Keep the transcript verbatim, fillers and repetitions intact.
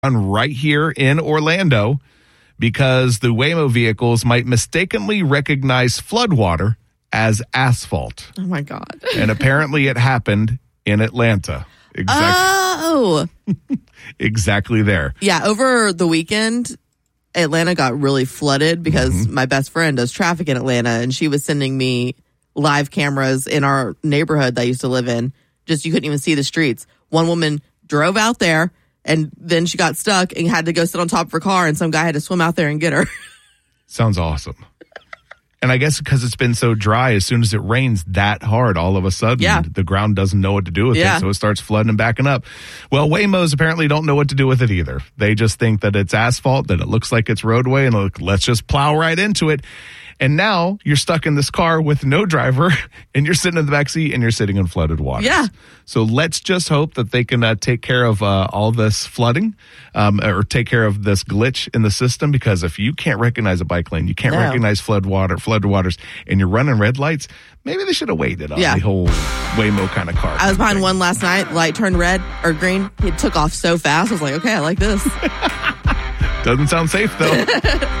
right here in Orlando because the Waymo vehicles might mistakenly recognize floodwater as asphalt. Oh, my God. And apparently it happened in Atlanta. Exactly. Oh. Exactly there. Yeah, over the weekend, Atlanta got really flooded because mm-hmm. my best friend does traffic in Atlanta, and she was sending me live cameras in our neighborhood that I used to live in. Just you couldn't even see the streets. One woman drove out there, and then she got stuck and had to go sit on top of her car, and some guy had to swim out there and get her. Sounds awesome. And I guess because it's been so dry, as soon as it rains that hard, all of a sudden, yeah. the ground doesn't know what to do with yeah. it, so it starts flooding and backing up. Well, Waymos apparently don't know what to do with it either. They just think that it's asphalt, that it looks like it's roadway, and look, let's just plow right into it. And now you're stuck in this car with no driver, and you're sitting in the back seat, and you're sitting in flooded water. Yeah. So let's just hope that they can uh, take care of uh, all this flooding, um, or take care of this glitch in the system. Because if you can't recognize a bike lane, you can't no. recognize flood water, flood waters, and you're running red lights, maybe they should have waited on yeah. the whole Waymo kind of car. I was behind thing. one last night. Light turned red or green. It took off so fast. I was like, okay, I like this. Doesn't sound safe though.